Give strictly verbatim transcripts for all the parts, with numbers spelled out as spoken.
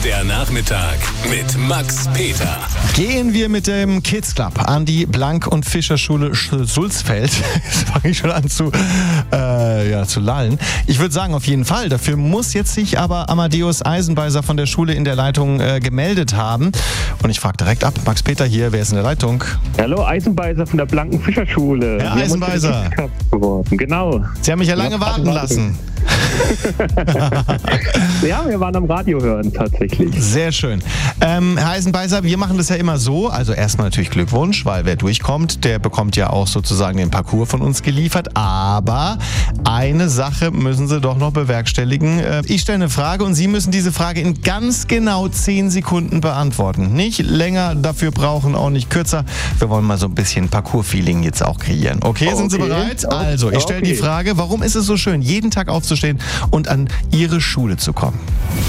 Der Nachmittag mit Max Peter. Gehen wir mit dem Kids Club an die Blank- und Fischerschule Sulzfeld. Jetzt fange ich schon an zu, äh, ja, zu lallen. Ich würde sagen, auf jeden Fall. Dafür muss jetzt sich aber Amadeus Eisenbeiser von der Schule in der Leitung äh, gemeldet haben. Und ich frage direkt ab, Max Peter hier, wer ist in der Leitung? Hallo, Eisenbeiser von der Blanken Fischerschule. Herr Eisenbeiser. Genau. Sie haben mich ja lange warten lassen. Ja, wir waren am Radio hören, tatsächlich. Sehr schön. Ähm, Herr Eisenbeiser, wir machen das ja immer so, also erstmal natürlich Glückwunsch, weil wer durchkommt, der bekommt ja auch sozusagen den Parcours von uns geliefert, aber eine Sache müssen Sie doch noch bewerkstelligen. Äh, ich stelle eine Frage und Sie müssen diese Frage in ganz genau zehn Sekunden beantworten. Nicht länger dafür brauchen, auch nicht kürzer. Wir wollen mal so ein bisschen Parcours-Feeling jetzt auch kreieren. Okay, okay, sind Sie bereit? Also, ich stelle okay. die Frage, warum ist es so schön, jeden Tag aufzustehen und an Ihre Schule zu kommen?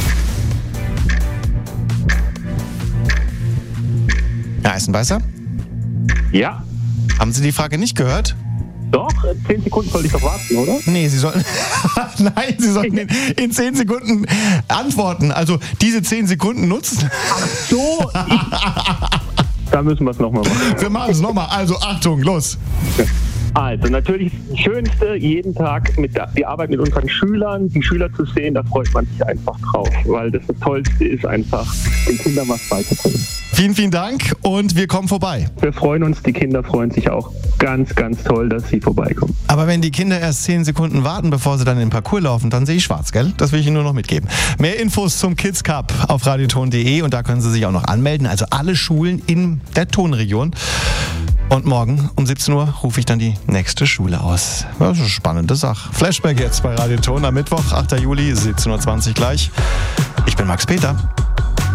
Herr Eisenbeißer? Ja. Haben Sie die Frage nicht gehört? Doch, zehn Sekunden soll ich doch warten, oder? Nee, Sie sollten, nein, Sie sollten in, in zehn Sekunden antworten. Also diese zehn Sekunden nutzen. Ach so. Ich, da müssen wir es nochmal machen. Wir machen es nochmal. Also Achtung, los. Also natürlich das Schönste, jeden Tag mit der, die Arbeit mit unseren Schülern, die Schüler zu sehen, da freut man sich einfach drauf, weil das, das Tollste ist einfach, den Kindern was beizubringen. Vielen, vielen Dank und wir kommen vorbei. Wir freuen uns, die Kinder freuen sich auch ganz, ganz toll, dass sie vorbeikommen. Aber wenn die Kinder erst zehn Sekunden warten, bevor sie dann in den Parcours laufen, dann sehe ich schwarz, gell? Das will ich Ihnen nur noch mitgeben. Mehr Infos zum Kids Cup auf radioton punkt de und da können Sie sich auch noch anmelden, also alle Schulen in der Tonregion. Und morgen um siebzehn Uhr rufe ich dann die nächste Schule aus. Das ist eine spannende Sache. Flashback jetzt bei Radioton am Mittwoch, achter Juli, siebzehn Uhr zwanzig gleich. Ich bin Max Peter.